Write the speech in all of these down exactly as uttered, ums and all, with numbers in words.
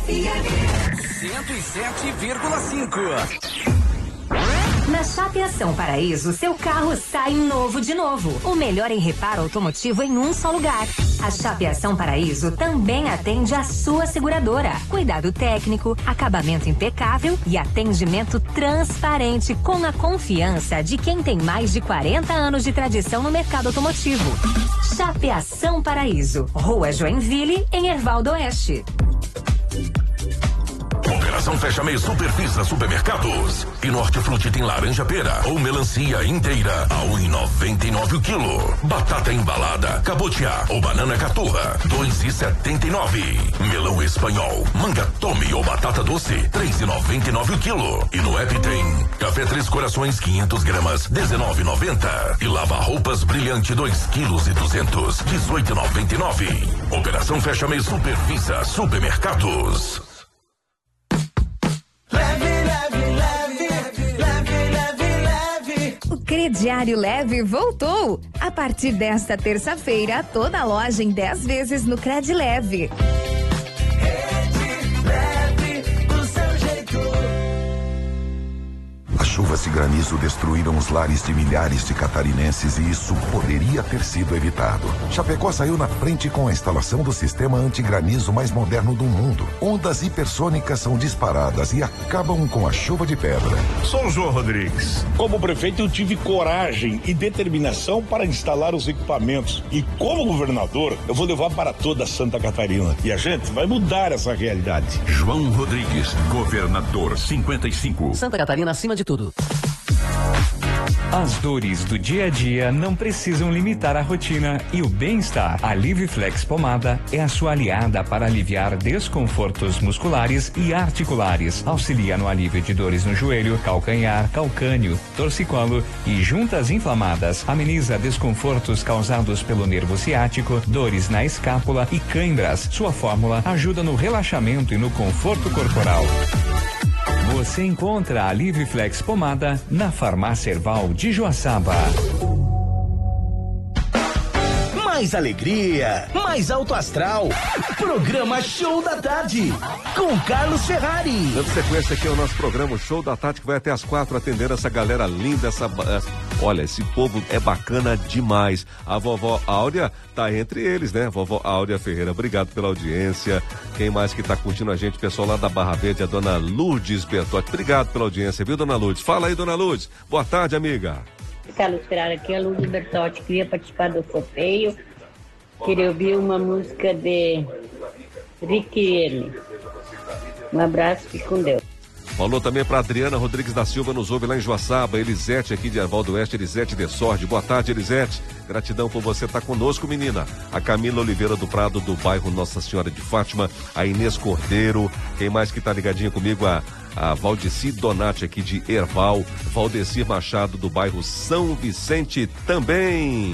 cento e sete vírgula cinco. Na Chapeação Paraíso, seu carro sai novo de novo. O melhor em reparo automotivo em um só lugar. A Chapeação Paraíso também atende a sua seguradora. Cuidado técnico, acabamento impecável e atendimento transparente com a confiança de quem tem mais de quarenta anos de tradição no mercado automotivo. Chapeação Paraíso, Rua Joinville, em Hervaldo Oeste. Operação Fecha Mês Superfisa Supermercados. E Hortifruti tem laranja pera ou melancia inteira a um real e noventa e nove o quilo. Batata embalada, cabotiá ou banana caturra, dois reais e setenta e nove. Melão espanhol, manga tome ou batata doce, três reais e noventa e nove o quilo. E no app tem café Três Corações quinhentas gramas, dezenove reais e noventa. E lava roupas brilhante dois quilos e duzentos, dezoito reais e noventa e nove. Operação Fecha Mês Superfisa Supermercados. O Crediário Leve voltou. A partir desta terça-feira, toda a loja em dez vezes no Cred Leve. As chuvas e granizo destruíram os lares de milhares de catarinenses e isso poderia ter sido evitado. Chapecó saiu na frente com a instalação do sistema antigranizo mais moderno do mundo. Ondas hipersônicas são disparadas e acabam com a chuva de pedra. Sou o João Rodrigues. Como prefeito, eu tive coragem e determinação para instalar os equipamentos. E como governador, eu vou levar para toda Santa Catarina. E a gente vai mudar essa realidade. João Rodrigues, governador cinquenta e cinco. Santa Catarina acima de tudo. As dores do dia a dia não precisam limitar a rotina e o bem-estar. A Liviflex Pomada é a sua aliada para aliviar desconfortos musculares e articulares. Auxilia no alívio de dores no joelho, calcanhar, calcânio, torcicolo e juntas inflamadas. Ameniza desconfortos causados pelo nervo ciático, dores na escápula e cãibras. Sua fórmula ajuda no relaxamento e no conforto corporal. Você encontra a Liviflex Pomada na Farmácia Herval de Joaçaba. Mais alegria, mais alto astral. Programa Show da Tarde, com Carlos Ferrari. Dando sequência aqui ao nosso programa Show da Tarde, que vai até as quatro atendendo essa galera linda, essa, essa... Olha, esse povo é bacana demais. A vovó Áurea tá entre eles, né? Vovó Áurea Ferreira, obrigado pela audiência. Quem mais que tá curtindo a gente? Pessoal lá da Barra Verde, a dona Lourdes Bertotti. Obrigado pela audiência, viu, dona Lourdes? Fala aí, dona Lourdes. Boa tarde, amiga. Carlos Ferrari, aqui é a Lourdes Bertotti. Queria participar do sorteio. Queria ouvir uma música de Rick. Um abraço, fique com Deus. Falou também para Adriana Rodrigues da Silva, nos ouve lá em Joaçaba. Elisete aqui de Hervaldo Oeste, Elisete de Sorte. Boa tarde, Elisete. Gratidão por você estar conosco, menina. A Camila Oliveira do Prado, do bairro Nossa Senhora de Fátima. A Inês Cordeiro. Quem mais que tá ligadinho comigo? A, a Valdeci Donati aqui de Herval. Valdecir Machado do bairro São Vicente também.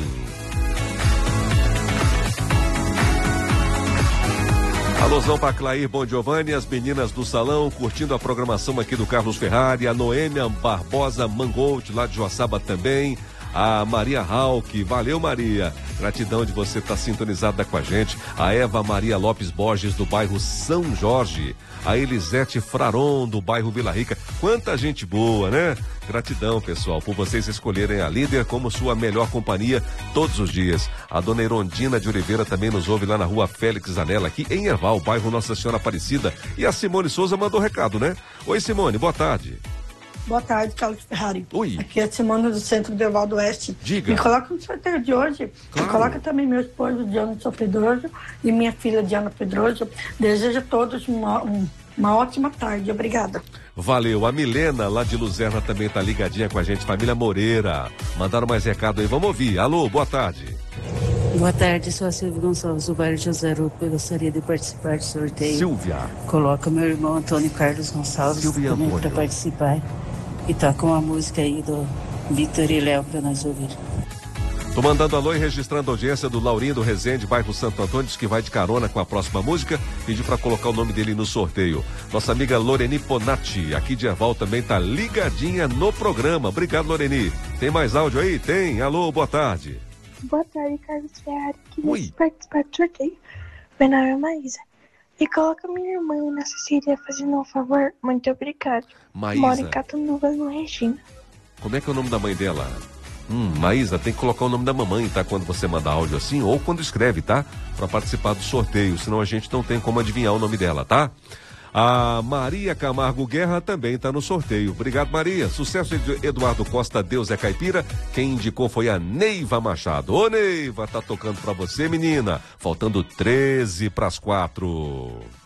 Alôzão para Clair Bom Giovanni, as meninas do salão curtindo a programação aqui do Carlos Ferrari, a Noêmia Barbosa Mangold lá de Joaçaba também, a Maria Halk, valeu Maria, gratidão de você estar sintonizada com a gente, a Eva Maria Lopes Borges do bairro São Jorge, a Elisete Fraron do bairro Vila Rica, quanta gente boa, né? Gratidão, pessoal, por vocês escolherem a Líder como sua melhor companhia todos os dias. A dona Irondina de Oliveira também nos ouve lá na rua Félix Zanella, aqui em Herval, bairro Nossa Senhora Aparecida. E a Simone Souza mandou recado, né? Oi, Simone, boa tarde. Boa tarde, Carlos Ferrari. Oi. Aqui é a Simone do Centro do Hervaldo Oeste. Diga. Me coloca no sorteio de hoje. Claro. Me coloca também meu esposo, Diana Pedroso, e minha filha, Diana Pedroso. Desejo a todos uma, um, uma ótima tarde. Obrigada. Valeu. A Milena, lá de Luzerna, também tá ligadinha com a gente. Família Moreira. Mandaram mais recado aí. Vamos ouvir. Alô, boa tarde. Boa tarde, sou a Silvia Gonçalves, do bairro José Rupo. Eu gostaria de participar do sorteio. Silvia. Coloca meu irmão Antônio Carlos Gonçalves Silvia também Antônio. para participar. E toca uma música aí do Vitor e Léo para nós ouvir. Tô mandando alô e registrando a audiência do Laurindo Rezende, bairro Santo Antônio, diz que vai de carona com a próxima música, pedi para colocar o nome dele no sorteio. Nossa amiga Loreni Ponati, aqui de Herval, também tá ligadinha no programa. Obrigado, Loreni. Tem mais áudio aí? Tem. Alô, boa tarde. Boa tarde, Carlos Ferrari. Queria Oi. participar do sorteio. Meu nome é Maísa. E coloca minha irmã, Ana Cecília, fazendo um favor. Muito obrigado. Maísa. Moro em Catunduvas, no Regina. Como é que é o nome da mãe dela? Hum, Maísa, tem que colocar o nome da mamãe, tá? Quando você manda áudio assim, ou quando escreve, tá? Pra participar do sorteio, senão a gente não tem como adivinhar o nome dela, tá? A Maria Camargo Guerra também tá no sorteio. Obrigado, Maria. Sucesso, Eduardo Costa, Deus é Caipira. Quem indicou foi a Neiva Machado. Ô, Neiva, tá tocando pra você, menina. Faltando treze pras quatro.